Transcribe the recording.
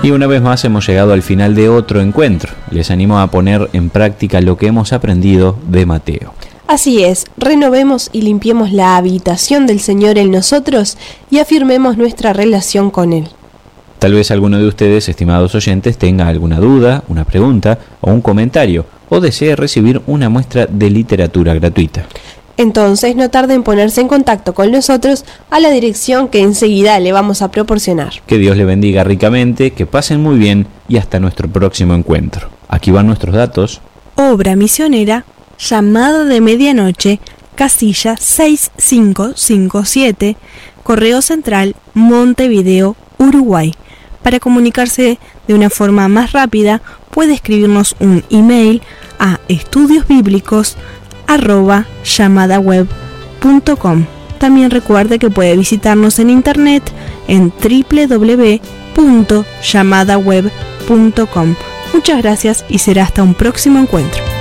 Y una vez más hemos llegado al final de otro encuentro. Les animo a poner en práctica lo que hemos aprendido de Mateo. Así es, renovemos y limpiemos la habitación del Señor en nosotros y afirmemos nuestra relación con Él. Tal vez alguno de ustedes, estimados oyentes, tenga alguna duda, una pregunta o un comentario, o desee recibir una muestra de literatura gratuita. Entonces no tarde en ponerse en contacto con nosotros a la dirección que enseguida le vamos a proporcionar. Que Dios le bendiga ricamente, que pasen muy bien y hasta nuestro próximo encuentro. Aquí van nuestros datos. Obra misionera, llamada de medianoche, casilla 6557, Correo Central, Montevideo, Uruguay. Para comunicarse de una forma más rápida, puede escribirnos un email a estudiosbiblicos@llamadaweb.com. También recuerde que puede visitarnos en internet en www.llamadaweb.com. Muchas gracias y será hasta un próximo encuentro.